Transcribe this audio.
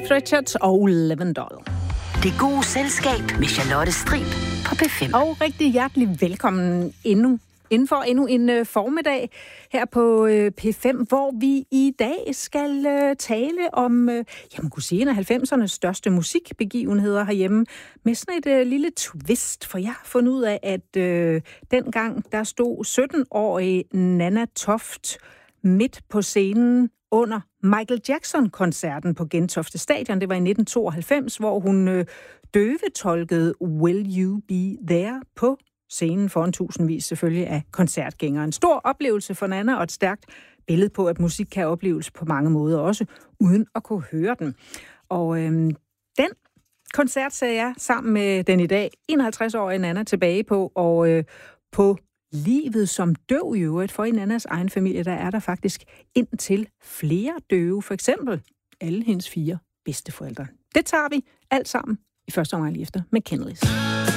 Keith Richards og Lavendal. Det gode selskab med Charlotte Strib på P5. Og rigtig hjertelig velkommen inden for endnu en formiddag her på P5, hvor vi i dag skal tale om, man kunne sige, en af 90'ernes største musikbegivenheder herhjemme, med sådan et lille twist, for jeg har fundet ud af, at dengang der stod 17-årige Nanna Toft midt på scenen under Michael Jackson-koncerten på Gentofte Stadion. Det var i 1992, hvor hun døvetolkede Will You Be There på scenen foran tusindvis selvfølgelig af koncertgængere. En stor oplevelse for Nanna og et stærkt billede på, at musik kan opleves på mange måder, også uden at kunne høre den. Og den koncert ser jeg sammen med den i dag 51-årige Nanna tilbage på, og på livet som døv i øvrigt. For i Nannas egen familie, der er der faktisk indtil flere døve, for eksempel alle hendes 4 bedsteforældre. Det tager vi alt sammen i første omgang lige efter med Kennelis.